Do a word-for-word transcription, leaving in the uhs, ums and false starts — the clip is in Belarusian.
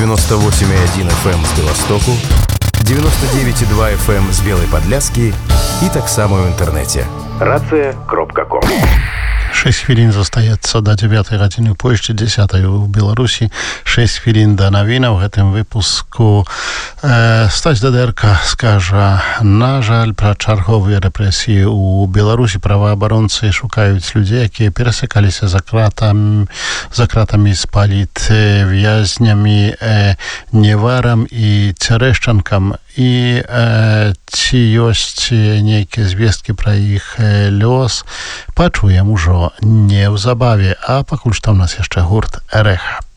девяносто восемь и один эф эм з Беластоку, девяносто девять и два эф эм з Белой Подляски и так само в интернете. рация кропка ком. шесть хвилин застаецца до девятой гадзіны ў Польшчы, десятой ў Беларусі, шесть хвилин до навінаў. В гэтым выпуску э, Стась Дадэрка скажа: на жаль, пра чарговыя рэпрэсіі ў Беларусі. Праваабаронцы шукаюць людзей, якія перасякаліся за кратамі, за кратамі з палітвязнямі э, Неварам і Цярэшчанкам. І э, ці ёсць нейкія звесткі пра іх э, лёс, пачуем ужо неўзабаве. А пакуль што ў нас яшчэ гурт Рэха.